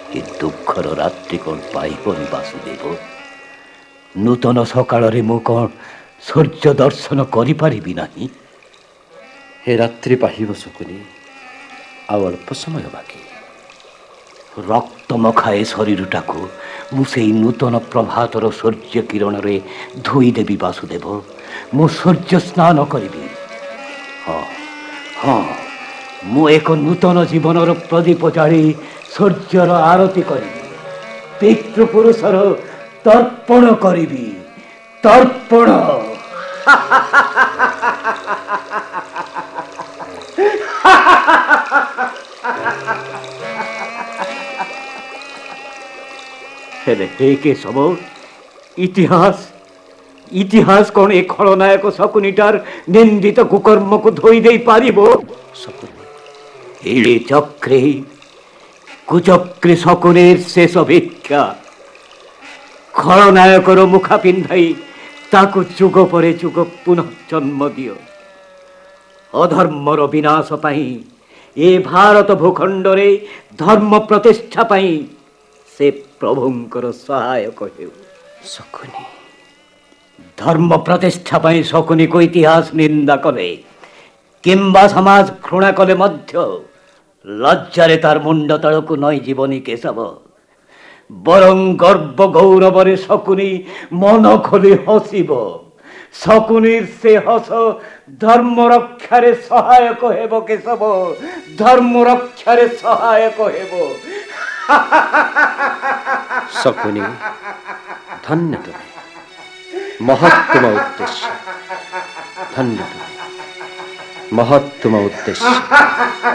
ଏ ଦୁଃଖର ରାତ୍ରି କ'ଣ ପାଇବନି ବାସୁଦେବ? ନୂତନ ସକାଳରେ ମୁଁ କ'ଣ ସୂର୍ଯ୍ୟ ଦର୍ଶନ କରିପାରିବି ନାହିଁ? ଏ ରାତ୍ରି ପାହିବ ଶକୁନି, ଆଉ ଅଳ୍ପ ସମୟ ବାକି। ରକ୍ତମଖାଏ ଶରୀରଟାକୁ ମୁଁ ସେଇ ନୂତନ ପ୍ରଭାତର ସୂର୍ଯ୍ୟ କିରଣରେ ଧୋଇଦେବି ବାସୁଦେବ। ମୁଁ ସୂର୍ଯ୍ୟ ସ୍ନାନ କରିବି। ହଁ ହଁ, ମୁଁ ଏକ ନୂତନ ଜୀବନର ପ୍ରଦୀପ ଜାଳି ସୂର୍ଯ୍ୟର ଆରତି କରିବି, ପିତୃପୁରୁଷର ତର୍ପଣ କରିବି। ତର୍ପଣ। ହେଲେ ହେ କେଶବ, ଇତିହାସ ଇତିହାସ କ'ଣ ଏ ଖଳନାୟକ ଶକୁନିଟାର ନିନ୍ଦିତ କୁକର୍ମକୁ ଧୋଇ ଦେଇ ପାରିବ? ଏଡ଼େ ଚକ୍ରେ କୁଚକ୍ରେ ଶକୁନିର ଶେଷ ଭିକ୍ଷା। ଖଳନାୟକର ମୁଖା ପିନ୍ଧାଇ ତାକୁ ଯୁଗ ପରେ ଯୁଗ ପୁନଃ ଜନ୍ମ ଦିଅ। ଅଧର୍ମର ବିନାଶ ପାଇଁ, ଏ ଭାରତ ଭୂଖଣ୍ଡରେ ଧର୍ମ ପ୍ରତିଷ୍ଠା ପାଇଁ ସେ ପ୍ରଭୁଙ୍କର ସହାୟକ ହେଉ। ଶକୁନି, ଧର୍ମ ପ୍ରତିଷ୍ଠା ପାଇଁ ଶକୁନିକୁ ଇତିହାସ ନିନ୍ଦା କଲେ କିମ୍ବା ସମାଜ ଘୃଣା କଲେ ମଧ୍ୟ ଲଜ୍ଜାରେ ତାର ମୁଣ୍ଡ ତଳକୁ ନଇଁ ଯିବନି କେଶବ। ବରଂ ଗର୍ବ ଗୌରବରେ ଶକୁନି ମନ ଖୋଲି ହସିବ। ଶକୁନିର ସେ ହସ ଧର୍ମ ରକ୍ଷାରେ ସହାୟକ ହେବ କେଶବ, ଧର୍ମ ରକ୍ଷାରେ ସହାୟକ ହେବ। ଶକୁନି, ଧନ୍ୟ ତୁମେ, ମହତ୍ତମ ଉଦ୍ଦେଶ୍ୟ। ଧନ୍ୟ ତୁମେ, ମହତ୍ତମ ଉଦ୍ଦେଶ୍ୟ।